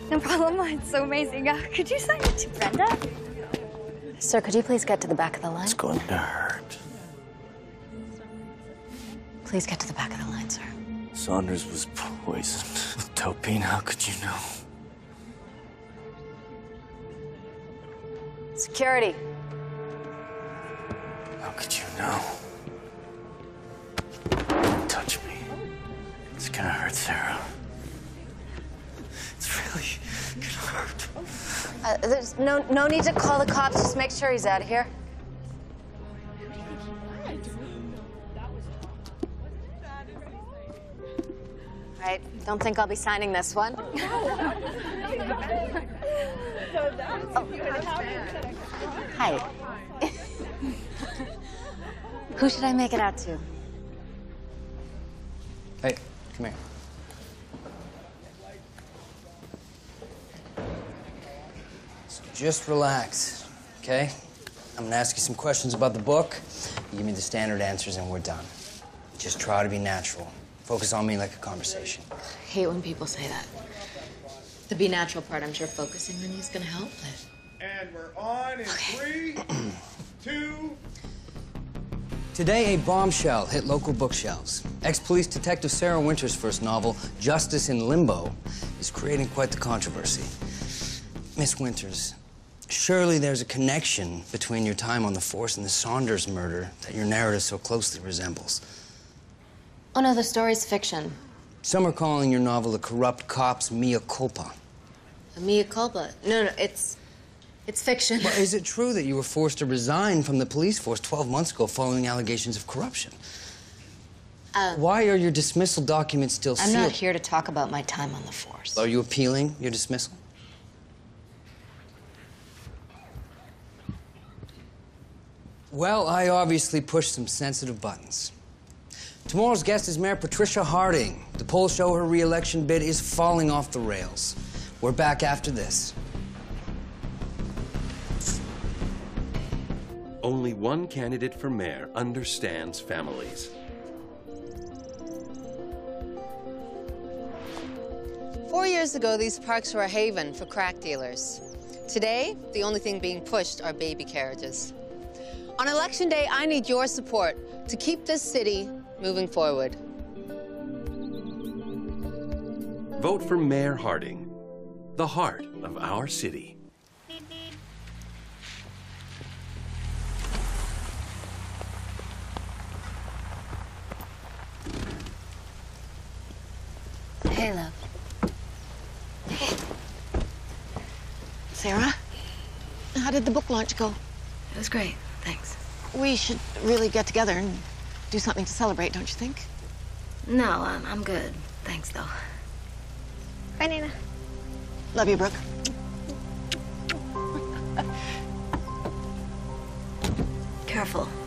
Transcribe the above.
No problem. It's so amazing. Could you sign it to Brenda? Sir, could you please get to the back of the line? It's going to hurt. Please get to the back of the line, sir. Saunders was poisoned with doping. How could you know? Security. How could you know? Don't touch me. It's gonna hurt, Sarah. It's really gonna hurt. There's no need to call the cops. Just make sure he's out of here. Right. Don't think I'll be signing this one. Hi. Who should I make it out to? Hey, come here. So just relax, okay? I'm gonna ask you some questions about the book. You give me the standard answers and we're done. Just try to be natural. Focus on me like a conversation. I hate when people say that. The be natural part, I'm sure focusing on you is gonna help, but... And we're on in 3, 2. Today, a bombshell hit local bookshelves. Ex-police detective Sarah Winter's first novel, Justice in Limbo, is creating quite the controversy. Miss Winters, surely there's a connection between your time on the force and the Saunders murder that your narrative so closely resembles. Oh, no, the story's fiction. Some are calling your novel a corrupt cop's mea culpa. A mea culpa? No, it's fiction. Well, is it true that you were forced to resign from the police force 12 months ago following allegations of corruption? Why are your dismissal documents still sealed? I'm not here to talk about my time on the force. Are you appealing your dismissal? Well, I obviously pushed some sensitive buttons. Tomorrow's guest is Mayor Patricia Harding. The polls show her re-election bid is falling off the rails. We're back after this. Only one candidate for mayor understands families. Four years ago, these parks were a haven for crack dealers. Today, the only thing being pushed are baby carriages. On Election Day, I need your support to keep this city moving forward. Vote for Mayor Harding, the heart of our city. Hey, love. Sarah, how did the book launch go? It was great, thanks. We should really get together and do something to celebrate, don't you think? No, I'm good. Thanks, though. Bye, Nana. Love you, Brooke. Careful.